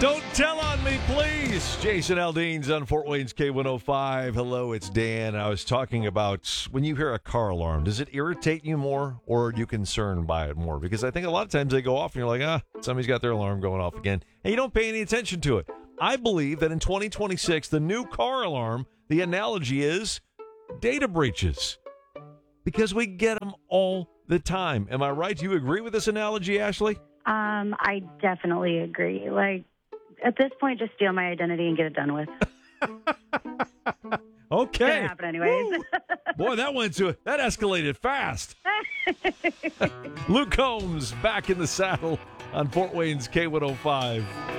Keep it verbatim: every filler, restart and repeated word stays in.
Don't tell on me, please. Jason Aldean's on Fort Wayne's K one oh five. Hello, it's Dan. I was talking about when you hear a car alarm, does it irritate you more or are you concerned by it more? Because I think a lot of times they go off and you're like, ah, somebody's got their alarm going off again. And you don't pay any attention to it. I believe that in twenty twenty-six, the new car alarm, the analogy is data breaches. Because we get them all the time. Am I right? Do you agree with this analogy, Ashley? Um, I definitely agree. Like, at this point, just steal my identity and get it done with. Okay. It's gonna happen anyways. Boy, that went to that escalated fast. Luke Combs back in the saddle on Fort Wayne's K one oh five.